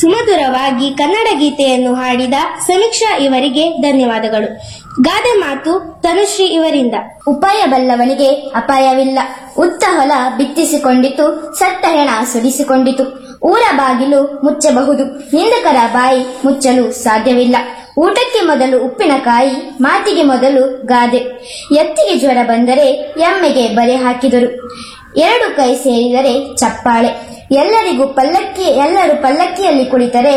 ಸುಮಧುರವಾಗಿ ಕನ್ನಡ ಗೀತೆಯನ್ನು ಹಾಡಿದ ಸಮೀಕ್ಷಾ ಇವರಿಗೆ ಧನ್ಯವಾದಗಳು. ಗಾದೆ ಮಾತು ತನುಶ್ರೀ ಇವರಿಂದ. ಉಪಾಯ ಬಲ್ಲವನಿಗೆ ಅಪಾಯವಿಲ್ಲ. ಉತ್ತ ಹೊಲ ಬಿತ್ತಿಸಿಕೊಂಡಿತು, ಸತ್ತ ಹೆಣ ಸುರಿಸಿಕೊಂಡಿತು. ಊರ ಬಾಗಿಲು ಮುಚ್ಚಬಹುದು, ನಿಂದಕರ ಬಾಯಿ ಮುಚ್ಚಲು ಸಾಧ್ಯವಿಲ್ಲ. ಊಟಕ್ಕೆ ಮೊದಲು ಉಪ್ಪಿನಕಾಯಿ, ಮಾತಿಗೆ ಮೊದಲು ಗಾದೆ. ಎತ್ತಿಗೆ ಜ್ವರ ಬಂದರೆ ಎಮ್ಮೆಗೆ ಬರೆ ಹಾಕಿದರು. ಎರಡು ಕೈ ಸೇರಿದರೆ ಚಪ್ಪಾಳೆ. ಎಲ್ಲರೂ ಪಲ್ಲಕ್ಕಿಯಲ್ಲಿ ಕುಳಿತರೆ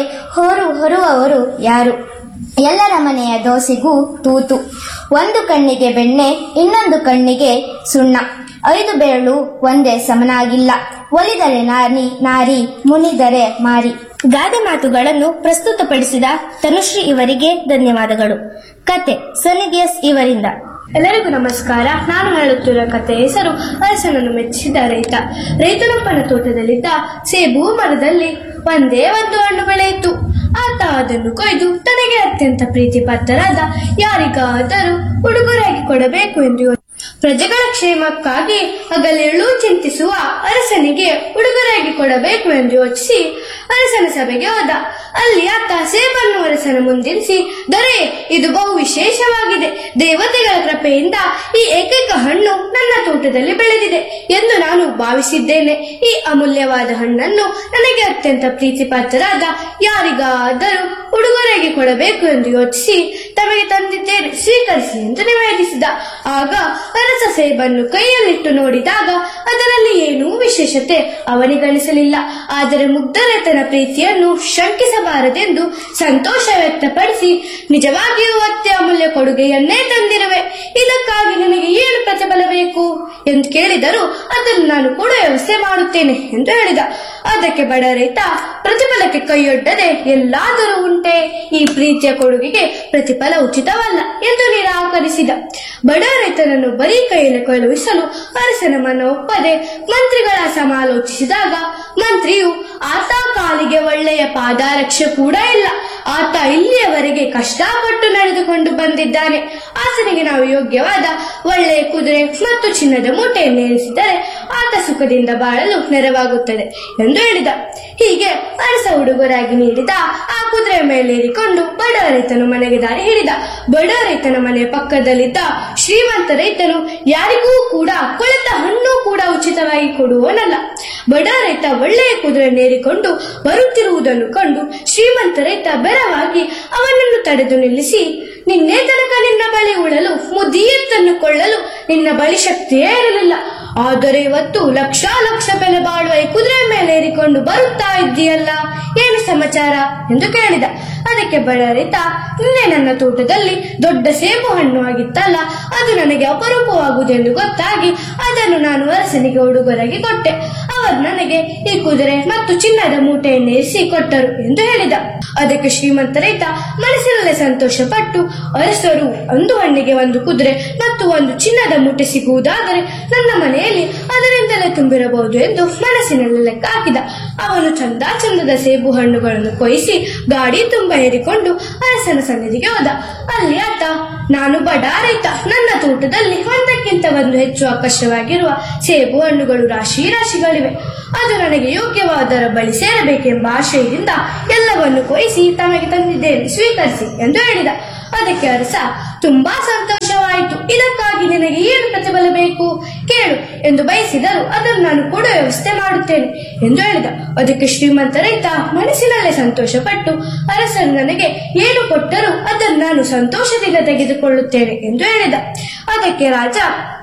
ಹೊರುವವರು ಯಾರು? ಎಲ್ಲರ ಮನೆಯ ದೋಸೆಗೂ ತೂತು. ಒಂದು ಕಣ್ಣಿಗೆ ಬೆಣ್ಣೆ, ಇನ್ನೊಂದು ಕಣ್ಣಿಗೆ ಸುಣ್ಣ. 5 ಬೆರಳು ಒಂದೇ ಸಮನಾಗಿಲ್ಲ. ಒಲಿದರೆ ನಾರಿ, ಮುನಿದರೆ ಮಾರಿ. ಗಾದೆ ಮಾತುಗಳನ್ನು ಪ್ರಸ್ತುತಪಡಿಸಿದ ತನುಶ್ರೀ ಇವರಿಗೆ ಧನ್ಯವಾದಗಳು. ಕತೆ ಸನಿದಿಯಸ್ ಇವರಿಂದ. ಎಲ್ಲರಿಗೂ ನಮಸ್ಕಾರ. ನಾನು ಹೇಳುತ್ತಿರುವ ಕಥೆ ಹೆಸರು ಅರಸನನ್ನು ಮೆಚ್ಚಿದ ರೈತ. ರೈತನೊಬ್ಬನ ತೋಟದಲ್ಲಿದ್ದ ಸೇಬು ಮರದಲ್ಲಿ ಒಂದೇ ಒಂದು ಹಣ್ಣು ಬೆಳೆಯಿತು. ಆತ ಅದನ್ನು ಕೊಯ್ದು ತನಗೆ ಅತ್ಯಂತ ಪ್ರೀತಿ ಪಾತ್ರರಾದ ಯಾರಿಗಾದರೂ ಉಡುಗೊರೆಯಾಗಿ ಕೊಡಬೇಕು ಎಂದು ಪ್ರಜೆಗಳ ಕ್ಷೇಮಕ್ಕಾಗಿ ಹಗಲಿರುಳು ಚಿಂತಿಸುವ ಅರಸನಿಗೆ ಉಡುಗೊರೆಯಾಗಿ ಕೊಡಬೇಕು ಎಂದು ಯೋಚಿಸಿ ಅರಸನ ಸಭೆಗೆ ಹೋದ. ಅಲ್ಲಿ ಆತ ಸೇಬನ್ನು ಅರಸನ ಮುಂದಿರಿಸಿ, ದೊರೆ, ಇದು ಬಹು ವಿಶೇಷವಾಗಿದೆ. ದೇವತೆಗಳ ಕೃಪೆಯಿಂದ ಈ ಏಕೈಕ ಹಣ್ಣು ನನ್ನ ತೋಟದಲ್ಲಿ ಬೆಳೆದಿದೆ ಎಂದು ನಾನು ಭಾವಿಸಿದ್ದೇನೆ. ಈ ಅಮೂಲ್ಯವಾದ ಹಣ್ಣನ್ನು ನನಗೆ ಅತ್ಯಂತ ಪ್ರೀತಿ ಪಾತ್ರರಾದ ಯಾರಿಗಾದರೂ ಉಡುಗೊರೆಯಾಗಿ ಕೊಡಬೇಕು ಎಂದು ಯೋಚಿಸಿ ತಮಗೆ ತಂದಿದ್ದೇನೆ, ಸ್ವೀಕರಿಸಿ ಎಂದು ನಿವೇದಿಸಿದ. ಆಗ ಅರಸ ಸೇಬನ್ನು ಕೈಯಲ್ಲಿಟ್ಟು ನೋಡಿದಾಗ ಅದರಲ್ಲಿ ಏನೂ ವಿಶೇಷತೆ ಅವನಿಗನಿಸಲಿಲ್ಲ. ಆದರೆ ಮುಗ್ಧ ರೈತನ ಪ್ರೀತಿಯನ್ನು ಶಂಕಿಸಬಾರದೆಂದು ಸಂತೋಷ ವ್ಯಕ್ತಪಡಿಸಿ, ನಿಜವಾಗಿಯೂ ಅತ್ಯಮೂಲ್ಯ ಕೊಡುಗೆಯನ್ನೇ ತಂದಿರುವೆ. ಇದಕ್ಕಾಗಿ ನನಗೆ ಏನು ಪ್ರತಿಫಲ ಬೇಕು ಎಂದು ಕೇಳಿದರೂ ಅದನ್ನು ನಾನು ಕೂಡ ವ್ಯವಸ್ಥೆ ಮಾಡುತ್ತೇನೆ ಎಂದು ಹೇಳಿದ. ಅದಕ್ಕೆ ಬಡ ರೈತ, ಪ್ರತಿಫಲಕ್ಕೆ ಕೈಯೊಡ್ಡದೆ ಎಲ್ಲಾದರೂ ಉಂಟೆ? ಈ ಪ್ರೀತಿಯ ಕೊಡುಗೆಗೆ ಪ್ರತಿಫಲ ಉಚಿತವಲ್ಲ ಎಂದು ನಿರಾಕರಿಸಿದ. ಬಡ ರೈತನನ್ನು ಬರೀ ಕೈಯಲ್ಲಿ ಕಳುಹಿಸಲು ಅರಸನ ಮನ ಒಪ್ಪದೆ ಮಂತ್ರಿಗಳ ಸಮಾಲೋಚಿಸಿದಾಗ ಮಂತ್ರಿಯು, ಆತ ಕಾಲಿಗೆ ಒಳ್ಳೆಯ ಪಾದರಕ್ಷೆ ಕೂಡ ಇಲ್ಲ. ಆತ ಇಲ್ಲಿಯವರೆಗೆ ಕಷ್ಟಪಟ್ಟು ನಡೆದುಕೊಂಡು ಬಂದಿದ್ದಾನೆ. ಆತನಿಗೆ ನಾವು ಯೋಗ್ಯವಾದ ಒಳ್ಳೆಯ ಕುದುರೆ ಮತ್ತು ಚಿನ್ನದ ಮೂಟೆಯನ್ನು ಏರಿಸಿದರೆ ಆತ ಸುಖದಿಂದ ಬಾಳಲು ನೆರವಾಗುತ್ತದೆ ಎಂದು ಹೇಳಿದ. ಹೀಗೆ ಅರಸ ಉಡುಗೊರೆಯಾಗಿ ನೀಡಿದ ಆ ಕುದುರೆಯ ಮೇಲೇರಿಕೊಂಡು ಬಡ ರೈತನು ಮನೆಗೆ ದಾರಿ ಹಿಡಿದ. ಬಡ ರೈತನ ಮನೆಯ ಪಕ್ಕದಲ್ಲಿದ್ದ ಶ್ರೀಮಂತ ರೈತನು ಯಾರಿಗೂ ಕೂಡ ಕೊಳೆತ ಹಣ್ಣು ಕೂಡ ಉಚಿತವಾಗಿ ಕೊಡುವನಲ್ಲ. ಬಡ ರೈತ ಒಳ್ಳೆಯ ಕುದುರೆಯನ್ನೇರಿಕೊಂಡು ಬರುತ್ತಿರುವುದನ್ನು ಕಂಡು ಶ್ರೀಮಂತ ರೈತ ಬೆರವಾಗಿ ಅವನನ್ನು ತಡೆದು ನಿಲ್ಲಿಸಿ, ನಿನ್ನೆ ತನಕ ನಿನ್ನ ಬಳಿ ಉಳಲು ಮುದಿಯತ್ತನ್ನು ಕೊಳ್ಳಲು ನಿನ್ನ ಬಳಿ ಶಕ್ತಿಯೇ ಇರಲಿಲ್ಲ. ಆದರೆ ಇವತ್ತು ಲಕ್ಷ ಬೆಲೆ ಬಾಳುವ ಈ ಕುದುರೆ ಮೇಲೆ ಏರಿಕೊಂಡು ಬರುತ್ತಾ ಇದ್ದೀಯಲ್ಲ, ಏನು ಸಮಾಚಾರ ಎಂದು ಕೇಳಿದ. ಅದಕ್ಕೆ ಬಡ ರೈತ, ನಿನ್ನೆ ನನ್ನ ತೋಟದಲ್ಲಿ ದೊಡ್ಡ ಸೇಬು ಹಣ್ಣು ಆಗಿತ್ತಲ್ಲ, ಅದು ನನಗೆ ಅಪರೂಪವಾಗುವುದೆಂದು ಗೊತ್ತಾಗಿ ಅದನ್ನು ನಾನು ಅರಸನಿಗೆ ಉಡುಗೊರೆಯಾಗಿ ಕೊಟ್ಟೆ. ಅವರು ನನಗೆ ಈ ಕುದುರೆ ಮತ್ತು ಚಿನ್ನದ ಮೂಟೆಯನ್ನು ಏರಿಸಿ ಕೊಟ್ಟರು ಎಂದು ಹೇಳಿದ. ಅದಕ್ಕೆ ಶ್ರೀಮಂತ ರೈತ ಮನಸ್ಸಿನಲ್ಲೇ ಸಂತೋಷ ಪಟ್ಟು, ಅರಸರು ಒಂದು ಹಣ್ಣಿಗೆ ಒಂದು ಕುದುರೆ ಮತ್ತು ಒಂದು ಚಿನ್ನದ ಮೂಟೆ ಸಿಗುವುದಾದರೆ ನನ್ನ ಮನೆಯಲ್ಲಿ ಅದರಿಂದಲೇ ತುಂಬಿರಬಹುದು ಎಂದು ಮನಸ್ಸಿನಲ್ಲಿ ಲೆಕ್ಕ ಹಾಕಿದ. ಅವನು ಚಂದದ ಸೇಬು ಹಣ್ಣುಗಳನ್ನು ಕೊಯ್ಯಿಸಿ ಗಾಡಿ ತುಂಬ ಏರಿಕೊಂಡು ಅರಸನ ಸನ್ನಿಧಿಗೆ ಹೋದ. ಅಲ್ಲಿ ಆತ, ನಾನು ಬಡ ರೈತ, ನನ್ನ ತೋಟದಲ್ಲಿ ಒಂದಕ್ಕಿಂತ ಒಂದು ಹೆಚ್ಚು ಆಕರ್ಷವಾಗಿರುವ ಸೇಬು ಹಣ್ಣುಗಳು ರಾಶಿಗಳಿವೆ. ಅದು ನನಗೆ ಯೋಗ್ಯವಾದರ ಬಳಿ ಸೇರಬೇಕೆಂಬ ಆಶಯದಿಂದ ಎಲ್ಲವನ್ನು ಕೊಯ್ಯಿಸಿ ತಮಗೆ ತಂದಿದ್ದೇನೆ, ಸ್ವೀಕರಿಸಿ ಎಂದು ಹೇಳಿದ. ಅದಕ್ಕೆ ಅರಸ, ತುಂಬಾ ಸಂತೋಷವಾಯಿತು. ಇದಕ್ಕಾಗಿ ನಿನಗೆ ಏನು ಪ್ರತಿಫಲ ಬೇಕು ಕೇಳು ಎಂದು ಬಯಸಿದರು ಅದನ್ನು ನಾನು ಕೊಡುವ ವ್ಯವಸ್ಥೆ ಮಾಡುತ್ತೇನೆ ಎಂದು ಹೇಳಿದ. ಅದಕ್ಕೆ ಶ್ರೀಮಂತ ರೈತ ಮನಸ್ಸಿನಲ್ಲೇ ಸಂತೋಷ ಪಟ್ಟು, ಅರಸನು ನನಗೆ ಏನು ಕೊಟ್ಟರೂ ಅದನ್ನು ನಾನು ಸಂತೋಷದಿಂದ ತೆಗೆದುಕೊಳ್ಳುತ್ತೇನೆ ಎಂದು ಹೇಳಿದ. ಅದಕ್ಕೆ ರಾಜ,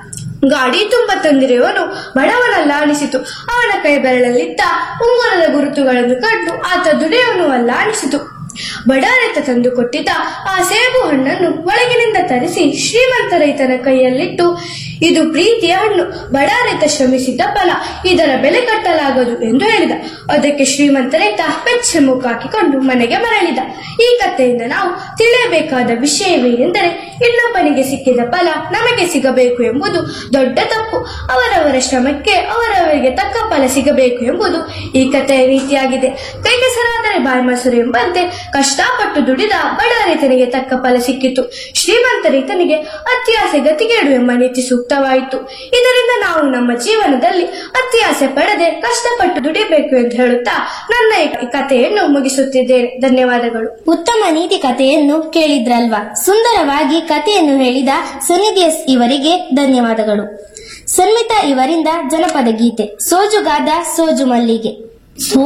ಗಾಡಿ ತುಂಬ ತಂದಿರುವವನು ಬಡವನಲ್ಲ ಅನಿಸಿತು. ಅವನ ಕೈ ಬೆರಳಲ್ಲಿದ್ದ ಉಂಗುರದ ಗುರುತುಗಳನ್ನು ಕಂಡು ಆತ ದುಡಿಯವನು ಅಲ್ಲ ಅನಿಸಿತು. ಬಡ ರೈತ ತಂದು ಕೊಟ್ಟಿದ್ದ ಆ ಸೇಬು ಹಣ್ಣನ್ನು ಒಳಗಿನಿಂದ ತರಿಸಿ ಶ್ರೀಮಂತ ರೈತನ ಕೈಯಲ್ಲಿಟ್ಟು, ಇದು ಪ್ರೀತಿಯ ಹಣ್ಣು, ಬಡ ರೈತ ಶ್ರಮಿಸಿದ್ದ ಫಲ, ಇದರ ಬೆಲೆ ಕಟ್ಟಲಾಗದು ಎಂದು ಹೇಳಿದ. ಅದಕ್ಕೆ ಶ್ರೀಮಂತ ರೈತ ಬೆಚ್ಚ ಮುಖ ಹಾಕಿಕೊಂಡು ಮನೆಗೆ ಮರಳಿದ. ಈ ಕಥೆಯಿಂದ ನಾವು ತಿಳಿಯಬೇಕಾದ ವಿಷಯವೇನೆಂದರೆ, ಇನ್ನೊಬ್ಬನಿಗೆ ಸಿಕ್ಕಿದ ಫಲ ನಮಗೆ ಸಿಗಬೇಕು ಎಂಬುದು ದೊಡ್ಡ ತಪ್ಪು. ಅವರವರ ಶ್ರಮಕ್ಕೆ ಅವರವರಿಗೆ ತಕ್ಕ ಫಲ ಸಿಗಬೇಕು ಎಂಬುದು ಈ ಕಥೆಯ ರೀತಿಯಾಗಿದೆ. ಕೈಕೆಸರಾದರೆ ಬಾಯಿ ಮೊಸರು ಎಂಬಂತೆ ಕಷ್ಟಪಟ್ಟು ದುಡಿದ ಬಡ ರೈತನಿಗೆ ತಕ್ಕ ಫಲ ಸಿಕ್ಕಿತು. ಶ್ರೀಮಂತ ರೈತನಿಗೆ ಅತ್ಯಾಸೆ ಗತಿಗೇಡು ಎಂಬ ನೀತಿ ಸೂಕ್ತ ಮುಕ್ತವಾಯಿತು. ಇದರಿಂದ ನಾವು ನಮ್ಮ ಜೀವನದಲ್ಲಿ ಅತ್ಯಾಸೆ ಪಡದೆ ಕಷ್ಟಪಟ್ಟು ದುಡಿಬೇಕು ಎಂದು ಹೇಳುತ್ತಾ ನನ್ನ ಈ ಕಥೆಯನ್ನು ಮುಗಿಸುತ್ತಿದ್ದೇನೆ. ಧನ್ಯವಾದಗಳು. ಉತ್ತಮ ನೀತಿ ಕಥೆಯನ್ನು ಕೇಳಿದ್ರಲ್ವಾ? ಸುಂದರವಾಗಿ ಕಥೆಯನ್ನು ಹೇಳಿದ ಸನ್ನಿಧಿ ಎಸ್ ಇವರಿಗೆ ಧನ್ಯವಾದಗಳು. ಸನ್ಮಿತಾ ಇವರಿಂದ ಜನಪದ ಗೀತೆ ಸೋಜುಗಾದ ಸೋಜು ಮಲ್ಲಿಗೆ.